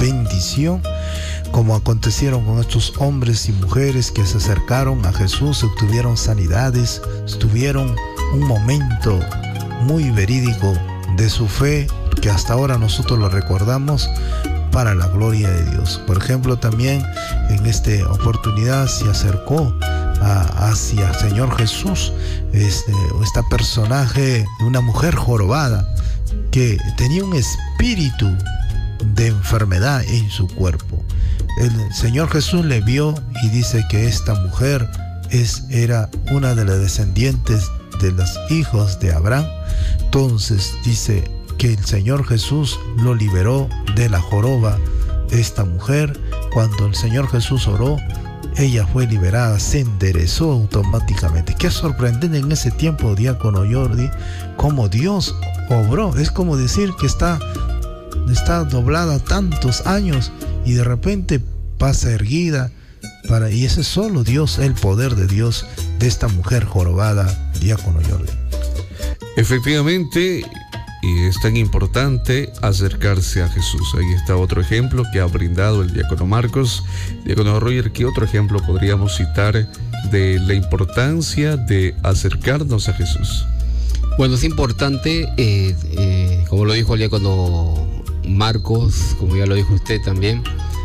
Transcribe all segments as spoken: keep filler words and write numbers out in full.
bendición, como acontecieron con estos hombres y mujeres que se acercaron a Jesús, obtuvieron sanidades, tuvieron un momento muy verídico de su fe, que hasta ahora nosotros lo recordamos para la gloria de Dios. Por ejemplo, también en esta oportunidad se acercó a, hacia el Señor Jesús este, esta personaje, una mujer jorobada que tenía un espíritu de enfermedad en su cuerpo. El Señor Jesús le vio y dice que esta mujer es, era una de las descendientes de los hijos de Abraham. Entonces dice que el Señor Jesús lo liberó de la joroba. Esta mujer, cuando el Señor Jesús oró, ella fue liberada, se enderezó automáticamente. Qué sorprendente en ese tiempo, diácono Jordi, cómo Dios obró. Es como decir que está, está doblada tantos años y de repente pasa erguida. Para, y ese es solo Dios, el poder de Dios de esta mujer jorobada, diácono Jordi. Efectivamente, y es tan importante acercarse a Jesús. Ahí está otro ejemplo que ha brindado el diácono Marcos. Diácono Roger, ¿qué otro ejemplo podríamos citar de la importancia de acercarnos a Jesús? Bueno, es importante, eh, eh, como lo dijo el diácono Marcos, como ya lo dijo usted también,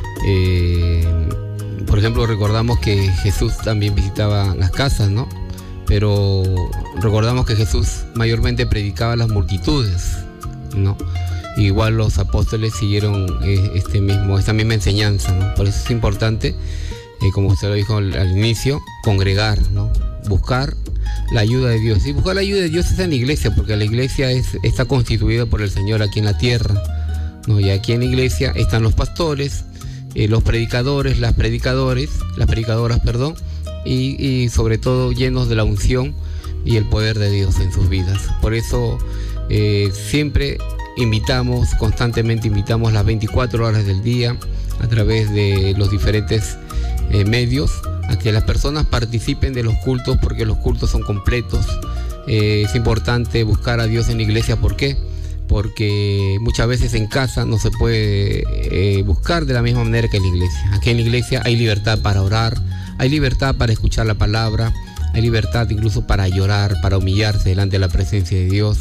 eh, por ejemplo, recordamos que Jesús también visitaba las casas, ¿no? Pero recordamos que Jesús mayormente predicaba a las multitudes, ¿no? Igual los apóstoles siguieron este mismo, esta misma enseñanza, ¿no? Por eso es importante, eh, como usted lo dijo al, al inicio, congregar, ¿no? Buscar la ayuda de Dios. Y buscar la ayuda de Dios es en la iglesia, porque la iglesia es, está constituida por el Señor aquí en la tierra, ¿no? Y aquí en la iglesia están los pastores, eh, los predicadores, las predicadores, las predicadoras, perdón, y, y sobre todo llenos de la unción y el poder de Dios en sus vidas. Por eso eh, siempre invitamos, constantemente invitamos las veinticuatro horas del día a través de los diferentes eh, medios a que las personas participen de los cultos, porque los cultos son completos. Eh, es importante buscar a Dios en la iglesia. ¿Por qué? Porque muchas veces en casa no se puede eh, buscar de la misma manera que en la iglesia. Aquí en la iglesia hay libertad para orar, hay libertad para escuchar la palabra, hay libertad incluso para llorar, para humillarse delante de la presencia de Dios,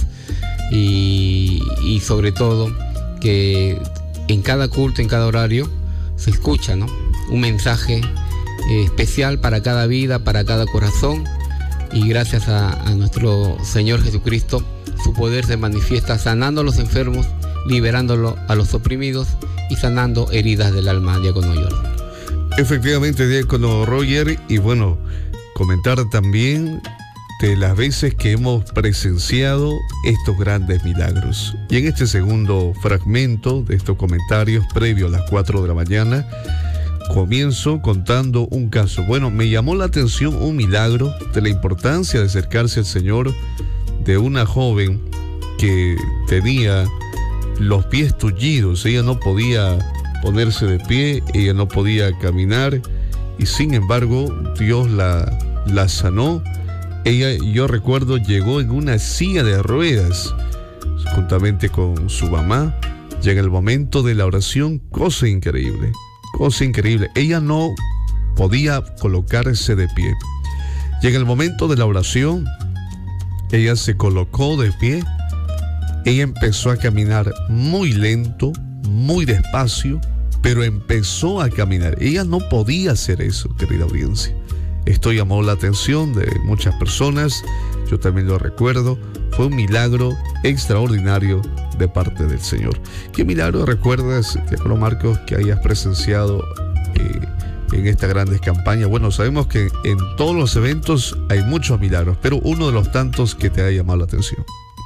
y, y sobre todo que en cada culto, en cada horario se escucha, ¿no? Un mensaje eh, especial para cada vida, para cada corazón, y gracias a, a nuestro Señor Jesucristo su poder se manifiesta sanando a los enfermos, liberándolo a los oprimidos y sanando heridas del alma, diácono Jordi. Efectivamente, diácono Roger, y bueno, comentar también de las veces que hemos presenciado estos grandes milagros. Y en este segundo fragmento de estos comentarios, previo a las cuatro de la mañana, comienzo contando un caso. Bueno, me llamó la atención un milagro de la importancia de acercarse al Señor, de una joven que tenía los pies tullidos. Ella no podía ponerse de pie, ella no podía caminar, y sin embargo Dios la, la sanó. Ella, yo recuerdo, llegó en una silla de ruedas juntamente con su mamá. Llega el momento de la oración, cosa increíble, cosa increíble. Ella no podía colocarse de pie. Llega el momento de la oración, ella se colocó de pie, ella empezó a caminar muy lento, muy despacio, pero empezó a caminar. Ella no podía hacer eso, querida audiencia. Esto llamó la atención de muchas personas, yo también lo recuerdo. Fue un milagro extraordinario de parte del Señor. ¿Qué milagro recuerdas, diácono Marcos, que hayas presenciado eh, en estas grandes campañas? Bueno, sabemos que en todos los eventos hay muchos milagros, pero uno de los tantos que te ha llamado la atención.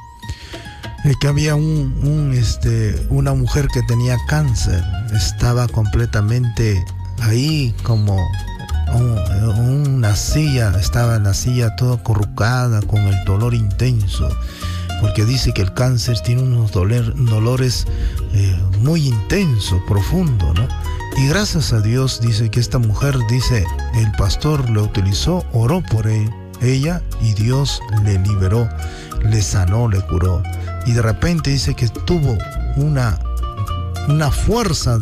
Es que había un, un, este, una mujer que tenía cáncer, estaba completamente ahí como un, una silla, estaba en la silla toda acurrucada con el dolor intenso, porque dice que el cáncer tiene unos doler, dolores eh, muy intensos, profundos, ¿no? Y gracias a Dios, dice que esta mujer, dice, el pastor lo utilizó, oró por él, ella, y Dios le liberó, le sanó, le curó. Y de repente dice que tuvo una, una fuerza